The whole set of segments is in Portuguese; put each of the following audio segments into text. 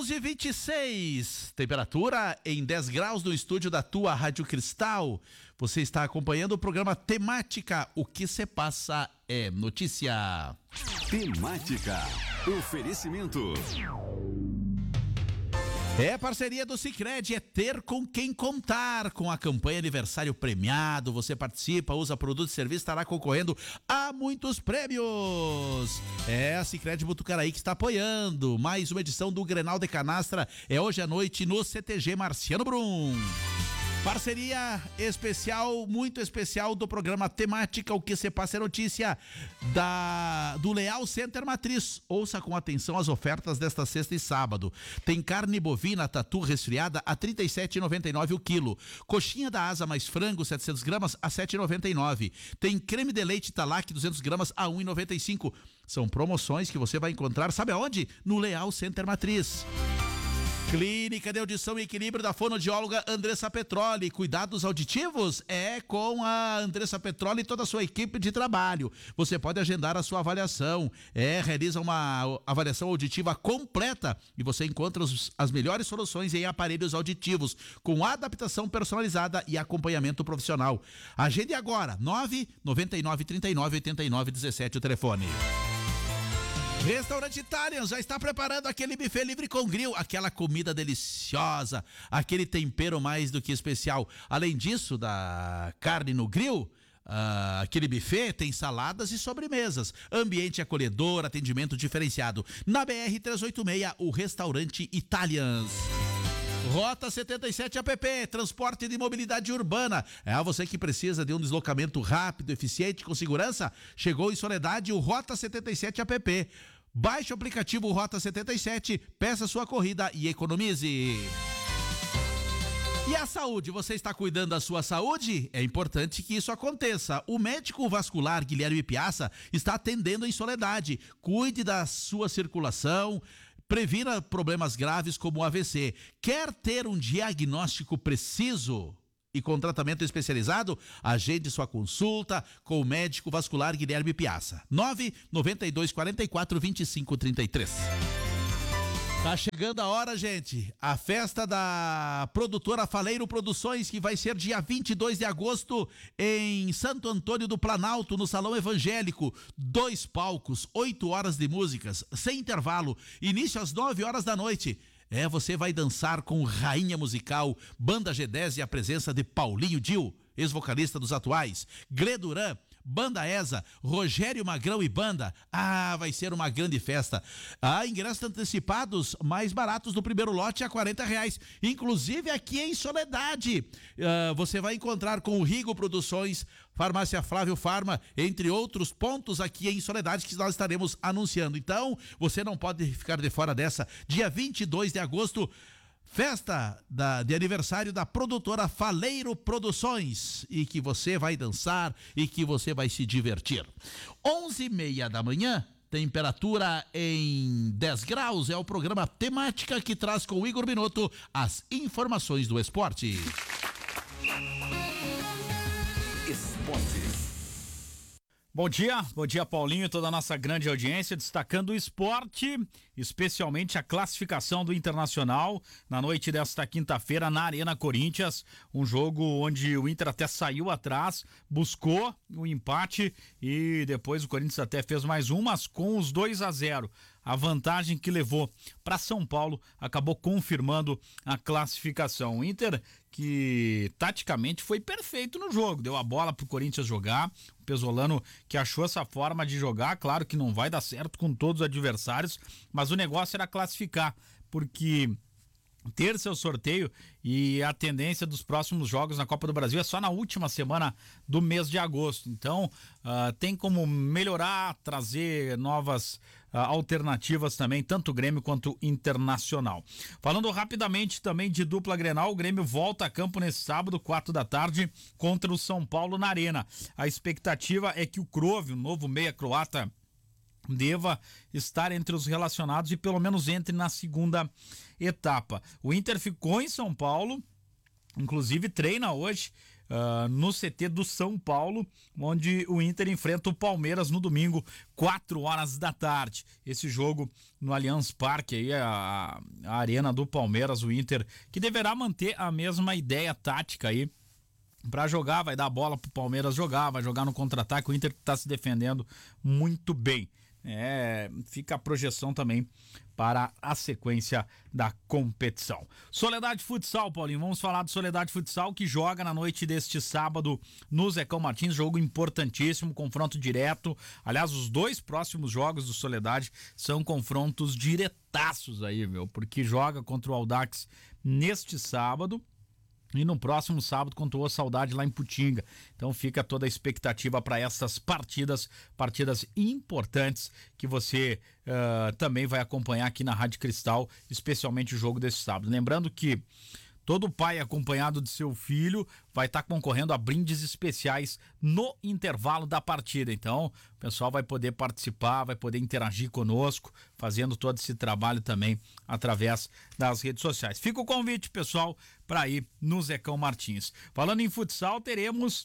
11h26, temperatura em 10 graus no estúdio da tua Rádio Cristal. Você está acompanhando o programa Temática, o que se passa é notícia. Temática, oferecimento. É parceria do Sicredi, é ter com quem contar. Com a campanha aniversário premiado, você participa, usa produto e serviço, estará concorrendo a muitos prêmios. É a Sicredi Botucaraí que está apoiando. Mais uma edição do Grenal de Canastra é hoje à noite no CTG Marciano Brum. Parceria especial, muito especial do programa Temática, o que se passa é notícia do Leal Center Matriz. Ouça com atenção as ofertas desta sexta e sábado. Tem carne bovina tatu resfriada a R$ 37,99 o quilo. Coxinha da asa mais frango 700 gramas a R$ 7,99. Tem creme de leite Talac 200 gramas a R$ 1,95. São promoções que você vai encontrar, sabe aonde? No Leal Center Matriz. Clínica de Audição e Equilíbrio da fonoaudióloga Andressa Petroli. Cuidados auditivos é com a Andressa Petroli e toda a sua equipe de trabalho. Você pode agendar a sua avaliação. Realiza uma avaliação auditiva completa e você encontra as melhores soluções em aparelhos auditivos com adaptação personalizada e acompanhamento profissional. Agende agora, 999398917 o telefone. Restaurante Italian já está preparando aquele buffet livre com grill, aquela comida deliciosa, aquele tempero mais do que especial. Além disso, da carne no grill, aquele buffet tem saladas e sobremesas, ambiente acolhedor, atendimento diferenciado. Na BR-386, o Restaurante Italians. Rota 77 APP, transporte de mobilidade urbana. Você que precisa de um deslocamento rápido, eficiente, com segurança, chegou em Soledade o Rota 77 APP. Baixe o aplicativo Rota 77, peça sua corrida e economize. E a saúde, você está cuidando da sua saúde? É importante que isso aconteça. O médico vascular Guilherme Piazza está atendendo em Soledade. Cuide da sua circulação, previna problemas graves como o AVC. Quer ter um diagnóstico preciso e com tratamento especializado? Agende sua consulta com o médico vascular Guilherme Piazza. 992442533. Tá chegando a hora, gente. A festa da produtora Faleiro Produções, que vai ser dia 22 de agosto em Santo Antônio do Planalto, no Salão Evangélico. 2 palcos, 8 horas de músicas, sem intervalo. Início às 9 horas da noite. Você vai dançar com Rainha Musical, Banda G10 e a presença de Paulinho Dil, ex-vocalista dos Atuais, Glê Duran, Banda ESA, Rogério Magrão e Banda. Vai ser uma grande festa. Ingressos antecipados mais baratos do primeiro lote a R$40. Inclusive aqui em Soledade. Você vai encontrar com o Rigo Produções, Farmácia Flávio Farma, entre outros pontos aqui em Soledade que nós estaremos anunciando. Então, você não pode ficar de fora dessa. Dia 22 de agosto, festa de aniversário da produtora Faleiro Produções, e que você vai dançar e que você vai se divertir. 11h30 da manhã, temperatura em 10 graus, é o programa Temática que traz com o Igor Binotto as informações do esporte. Esportes. Bom dia Paulinho e toda a nossa grande audiência, destacando o esporte, especialmente a classificação do Internacional na noite desta quinta-feira na Arena Corinthians, um jogo onde o Inter até saiu atrás, buscou o empate e depois o Corinthians até fez mais um, mas com os 2-0. A vantagem que levou para São Paulo acabou confirmando a classificação. O Inter, que taticamente foi perfeito no jogo, deu a bola pro Corinthians jogar. O Pesolano que achou essa forma de jogar, claro que não vai dar certo com todos os adversários, mas o negócio era classificar, porque ter seu sorteio e a tendência dos próximos jogos na Copa do Brasil é só na última semana do mês de agosto. Então tem como melhorar, trazer novas alternativas também, tanto Grêmio quanto Internacional. Falando rapidamente também de dupla Grenal, o Grêmio volta a campo nesse sábado, 4 da tarde, contra o São Paulo na Arena. A expectativa é que o Krove, o novo meia croata, deva estar entre os relacionados e pelo menos entre na segunda etapa. O Inter ficou em São Paulo, inclusive treina hoje no CT do São Paulo, onde o Inter enfrenta o Palmeiras no domingo, 16h. Esse jogo no Allianz Parque, aí, a arena do Palmeiras, o Inter, que deverá manter a mesma ideia tática aí pra jogar, vai dar a bola pro Palmeiras jogar, vai jogar no contra-ataque, o Inter tá se defendendo muito bem. Fica a projeção também para a sequência da competição. Soledade Futsal, Paulinho, vamos falar do Soledade Futsal, que joga na noite deste sábado no Zecão Martins, jogo importantíssimo, confronto direto. Aliás, os 2 próximos jogos do Soledade são confrontos diretaços aí, porque joga contra o Audax neste sábado e no próximo sábado contra o Saudade lá em Putinga. Então fica toda a expectativa para essas partidas importantes que você também vai acompanhar aqui na Rádio Cristal, especialmente o jogo desse sábado. Lembrando que todo pai acompanhado de seu filho vai estar concorrendo a brindes especiais no intervalo da partida. Então, o pessoal vai poder participar, vai poder interagir conosco, fazendo todo esse trabalho também através das redes sociais. Fica o convite, pessoal, para ir no Zecão Martins. Falando em futsal, teremos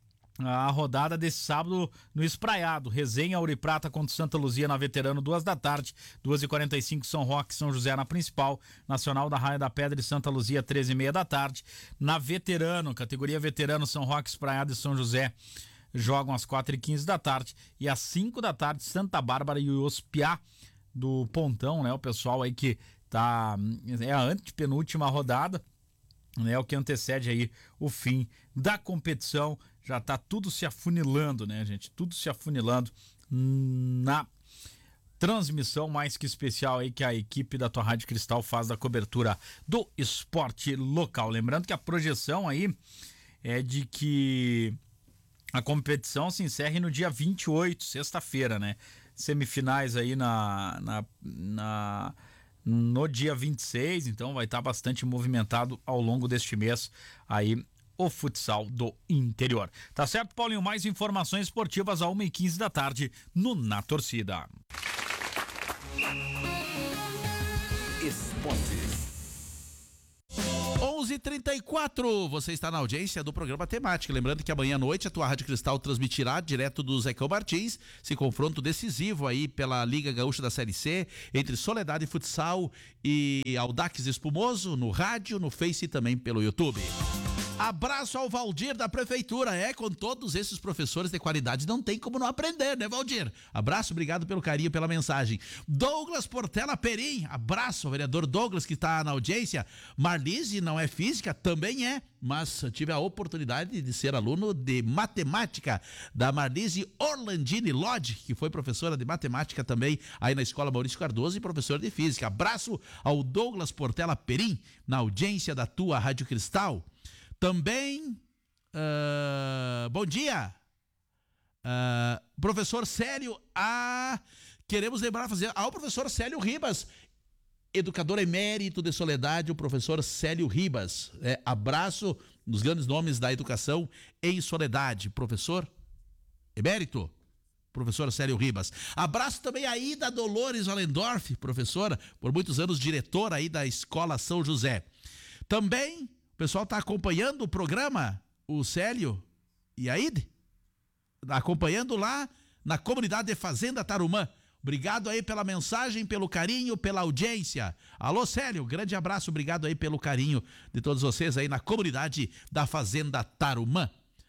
a rodada desse sábado no Espraiado. Resenha Ouro e Prata contra Santa Luzia na Veterano, 2h, 2h45 São Roque, São José na Principal, Nacional da Raia da Pedra e Santa Luzia, 13h30. Na Veterano, categoria Veterano, São Roque, Espraiado e São José jogam às 4h15 e às 5h Santa Bárbara e o Ospiá do Pontão, né? O pessoal aí que tá, a antepenúltima rodada, né? O que antecede aí o fim da competição. Já tá tudo se afunilando, né, gente? Tudo se afunilando na transmissão mais que especial aí que a equipe da tua Rádio Cristal faz da cobertura do esporte local. Lembrando que a projeção aí é de que a competição se encerre no dia 28, sexta-feira, né? Semifinais aí no dia 26, então vai estar bastante movimentado ao longo deste mês aí o futsal do interior. Tá certo, Paulinho? Mais informações esportivas às 1h15 no Na Torcida. Esportes. 11h34, você está na audiência do programa Temática. Lembrando que amanhã à noite a tua Rádio Cristal transmitirá direto do Zecão Martins esse confronto decisivo aí pela Liga Gaúcha da Série C entre Soledade Futsal e Audax Espumoso no rádio, no Face e também pelo YouTube. Abraço ao Valdir da Prefeitura. Com todos esses professores de qualidade não tem como não aprender, né, Valdir? Abraço, obrigado pelo carinho, pela mensagem. Douglas Portela Perim, abraço ao vereador Douglas que está na audiência. Marlise não é física? Também é, mas tive a oportunidade de ser aluno de matemática da Marlise Orlandini Lodge, que foi professora de matemática também aí na Escola Maurício Cardoso e professora de física. Abraço ao Douglas Portela Perim, na audiência da tua Rádio Cristal. Também, bom dia, professor Célio, queremos lembrar, fazer ao professor Célio Ribas, educador emérito de Soledade, o professor Célio Ribas, abraço nos grandes nomes da educação em Soledade, professor emérito, professor Célio Ribas. Abraço também a Ida Dolores Wallendorf, professora, por muitos anos diretora aí da Escola São José. Também o pessoal está acompanhando o programa, o Célio e a Ide, acompanhando lá na comunidade de Fazenda Tarumã. Obrigado aí pela mensagem, pelo carinho, pela audiência. Alô, Célio, grande abraço, obrigado aí pelo carinho de todos vocês aí na comunidade da Fazenda Tarumã.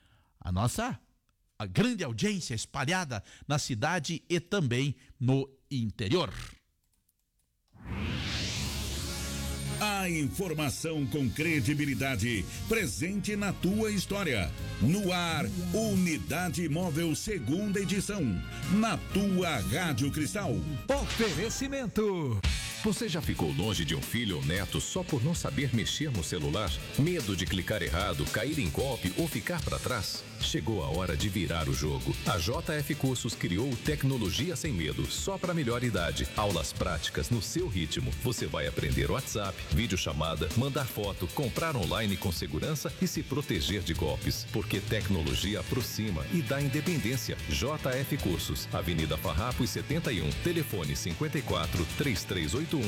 A grande audiência espalhada na cidade e também no interior. A informação com credibilidade, presente na tua história. No ar, Unidade Móvel, segunda edição. Na tua Rádio Cristal. Oferecimento. Você já ficou longe de um filho ou neto só por não saber mexer no celular? Medo de clicar errado, cair em golpe ou ficar para trás? Chegou a hora de virar o jogo. A JF Cursos criou Tecnologia Sem Medo, só para melhor idade. Aulas práticas no seu ritmo. Você vai aprender WhatsApp, videochamada, mandar foto, comprar online com segurança e se proteger de golpes. Porque tecnologia aproxima e dá independência. JF Cursos, Avenida Farrapos 71, telefone 54 3381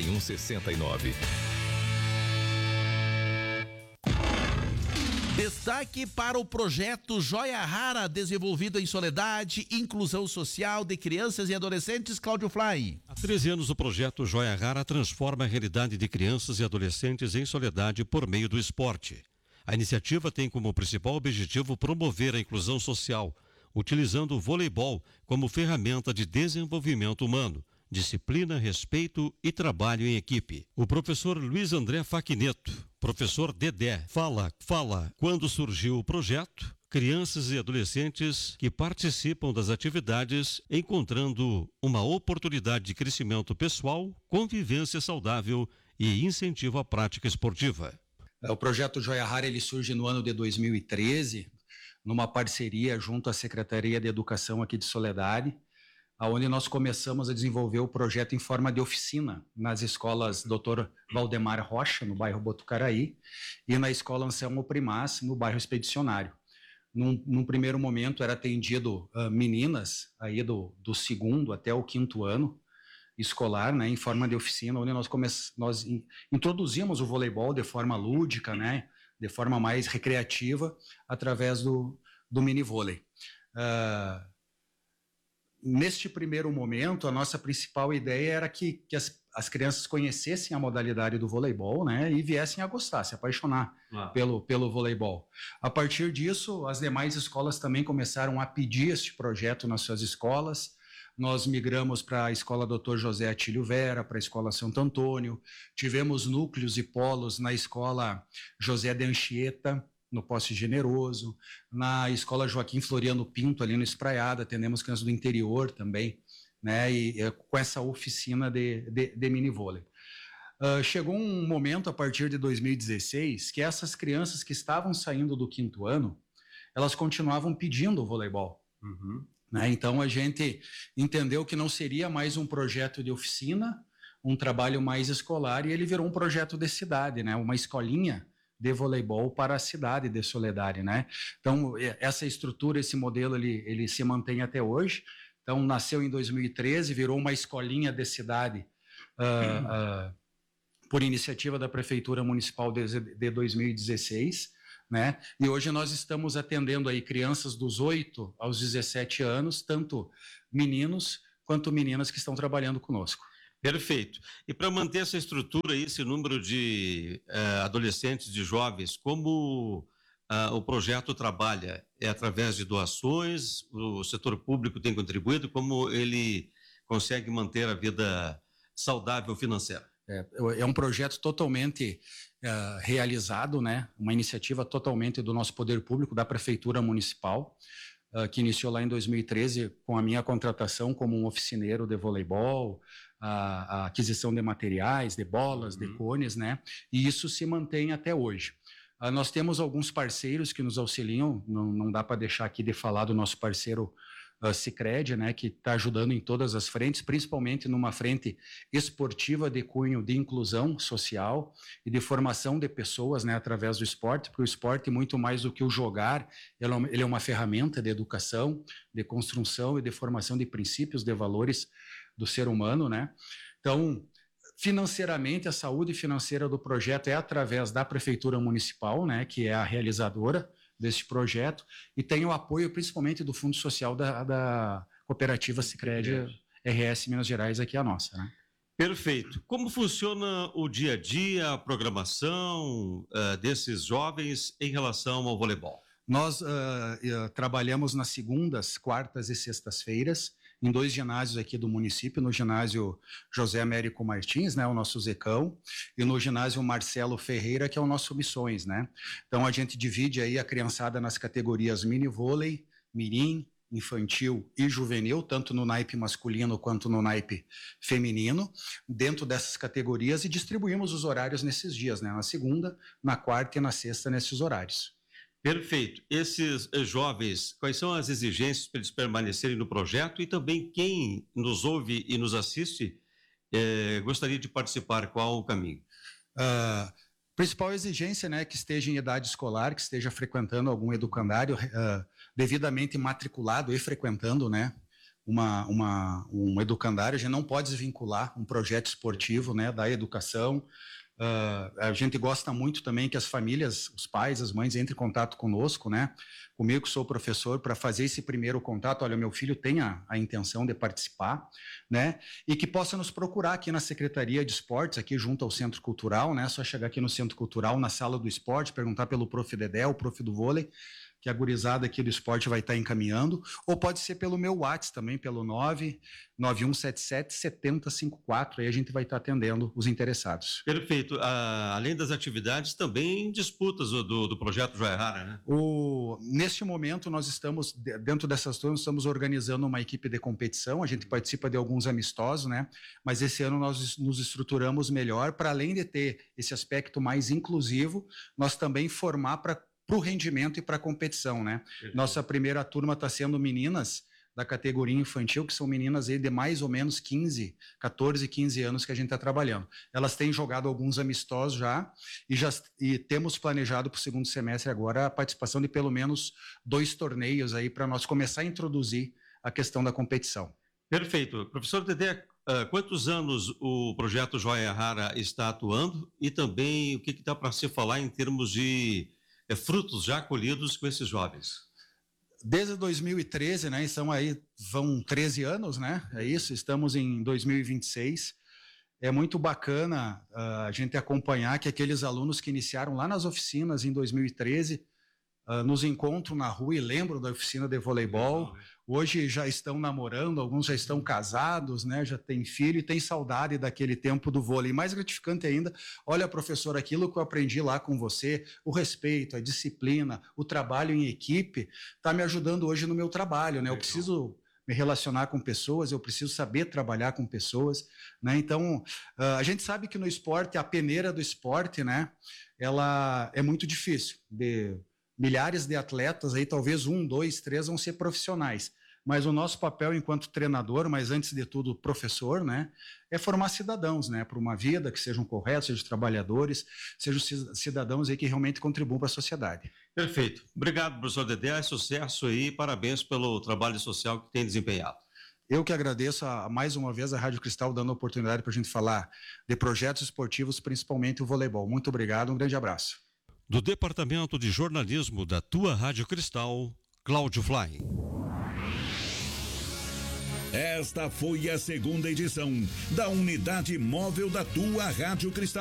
3169. Destaque destaque para o projeto Joia Rara, desenvolvido em Soledade, inclusão social de crianças e adolescentes. Cláudio Fly. Há 13 anos, o projeto Joia Rara transforma a realidade de crianças e adolescentes em Soledade por meio do esporte. A iniciativa tem como principal objetivo promover a inclusão social, utilizando o voleibol como ferramenta de desenvolvimento humano, disciplina, respeito e trabalho em equipe. O professor Luiz André Faquineto, professor Dedé, fala quando surgiu o projeto, crianças e adolescentes que participam das atividades encontrando uma oportunidade de crescimento pessoal, convivência saudável e incentivo à prática esportiva. O projeto Joia Rara ele surge no ano de 2013, numa parceria junto à Secretaria de Educação aqui de Soledade, onde nós começamos a desenvolver o projeto em forma de oficina nas escolas Dr. Valdemar Rocha, no bairro Botucaraí, e na escola Anselmo Primaz, no bairro Expedicionário. Num primeiro momento era atendido meninas aí do 2º até o 5º ano escolar, né, em forma de oficina, onde nós introduzimos o voleibol de forma lúdica, né, de forma mais recreativa, através do mini vôlei. Neste primeiro momento, a nossa principal ideia era que as crianças conhecessem a modalidade do voleibol, né, e viessem a gostar, se apaixonar pelo voleibol. A partir disso, as demais escolas também começaram a pedir este projeto nas suas escolas. Nós migramos para a Escola Dr. José Atílio Vera, para a Escola Santo Antônio, tivemos núcleos e polos na Escola José de Anchieta, no Posse Generoso, na Escola Joaquim Floriano Pinto, ali no Espraiada, atendemos crianças do interior também, né, e com essa oficina de mini vôlei. Chegou um momento, a partir de 2016, que essas crianças que estavam saindo do 5º ano, elas continuavam pedindo o voleibol. Né? Então a gente entendeu que não seria mais um projeto de oficina, um trabalho mais escolar, e ele virou um projeto de cidade, né? Uma escolinha de voleibol para a cidade de Soledade, né? Então essa estrutura, esse modelo, ele se mantém até hoje. Então nasceu em 2013, virou uma escolinha de cidade por iniciativa da Prefeitura Municipal de 2016. Né? E hoje nós estamos atendendo aí crianças dos 8 aos 17 anos, tanto meninos quanto meninas que estão trabalhando conosco. Perfeito. E para manter essa estrutura e esse número de adolescentes, de jovens, como o projeto trabalha? É através de doações? O setor público tem contribuído? Como ele consegue manter a vida saudável financeira? É um projeto totalmente realizado, né? Uma iniciativa totalmente do nosso poder público, da Prefeitura Municipal, que iniciou lá em 2013 com a minha contratação como um oficineiro de voleibol, a aquisição de materiais, de bolas, de cones, né? E isso se mantém até hoje. Nós temos alguns parceiros que nos auxiliam, não dá para deixar aqui de falar do nosso parceiro Sicredi, né, que está ajudando em todas as frentes, principalmente numa frente esportiva de cunho de inclusão social e de formação de pessoas, né, através do esporte, porque o esporte, muito mais do que o jogar, ele é uma ferramenta de educação, de construção e de formação de princípios, de valores do ser humano, né? Então, financeiramente, a saúde financeira do projeto é através da Prefeitura Municipal, né, que é a realizadora deste projeto, e tem o apoio principalmente do Fundo Social da Cooperativa Sicredi RS Minas Gerais, aqui a nossa, né? Perfeito. Como funciona o dia a dia, a programação desses jovens em relação ao voleibol? Nós trabalhamos nas segundas, quartas e sextas-feiras em 2 ginásios aqui do município, no ginásio José Américo Martins, né, o nosso Zecão, e no ginásio Marcelo Ferreira, que é o nosso Missões, né? Então a gente divide aí a criançada nas categorias mini vôlei, mirim, infantil e juvenil, tanto no naipe masculino quanto no naipe feminino, dentro dessas categorias, e distribuímos os horários nesses dias, né? Na segunda, na quarta e na sexta, nesses horários. Perfeito. Esses jovens, quais são as exigências para eles permanecerem no projeto? E também quem nos ouve e nos assiste gostaria de participar, qual o caminho? Principal exigência, né, que esteja em idade escolar, que esteja frequentando algum educandário, devidamente matriculado e frequentando, né, um educandário. A gente não pode desvincular um projeto esportivo, né, da educação. A gente gosta muito também que as famílias, os pais, as mães entrem em contato conosco, né? Comigo, sou professor, para fazer esse primeiro contato. Olha, meu filho tem a intenção de participar, né? E que possa nos procurar aqui na Secretaria de Esportes, aqui junto ao Centro Cultural, né? Só chegar aqui no Centro Cultural, na sala do esporte, perguntar pelo Prof. Dedé, o prof do vôlei, que a gurizada aqui do esporte vai estar encaminhando, ou pode ser pelo meu WhatsApp também, pelo 991777054, aí a gente vai estar atendendo os interessados. Perfeito. Além das atividades, também disputas do Projeto Joia Rara, né? Neste momento, nós estamos, dentro dessas turmas, estamos organizando uma equipe de competição, a gente participa de alguns amistosos, né? Mas esse ano nós nos estruturamos melhor, para além de ter esse aspecto mais inclusivo, nós também formar para o rendimento e para a competição, né? Perfeito. Nossa primeira turma está sendo meninas da categoria infantil, que são meninas aí de mais ou menos 14, 15 anos que a gente está trabalhando. Elas têm jogado alguns amistosos e temos planejado para o segundo semestre agora a participação de pelo menos 2 torneios aí para nós começar a introduzir a questão da competição. Perfeito. Professor Dedé, quantos anos o projeto Joia Rara está atuando e também o que dá para se falar em termos de frutos já colhidos com esses jovens? Desde 2013, né? Vão 13 anos, né? É isso, estamos em 2026. É muito bacana a gente acompanhar que aqueles alunos que iniciaram lá nas oficinas em 2013 nos encontram na rua e lembram da oficina de voleibol. Hoje já estão namorando, alguns já estão casados, né? Já têm filho e têm saudade daquele tempo do vôlei. Mais gratificante ainda, olha, professor, aquilo que eu aprendi lá com você, o respeito, a disciplina, o trabalho em equipe, está me ajudando hoje no meu trabalho, né? Eu preciso me relacionar com pessoas, eu preciso saber trabalhar com pessoas, né? Então, a gente sabe que no esporte, a peneira do esporte, né? Ela é muito difícil. Milhares de atletas, aí talvez 1, 2, 3 vão ser profissionais. Mas o nosso papel enquanto treinador, mas antes de tudo professor, né, é formar cidadãos, né, para uma vida que sejam corretos, sejam trabalhadores, sejam cidadãos aí que realmente contribuam para a sociedade. Perfeito. Obrigado, professor Dedé, sucesso aí, parabéns pelo trabalho social que tem desempenhado. Eu que agradeço mais uma vez a Rádio Cristal dando a oportunidade para a gente falar de projetos esportivos, principalmente o voleibol. Muito obrigado, um grande abraço. Do Departamento de Jornalismo da tua Rádio Cristal, Cláudio Fly. Esta foi a segunda edição da Unidade Móvel da tua Rádio Cristal.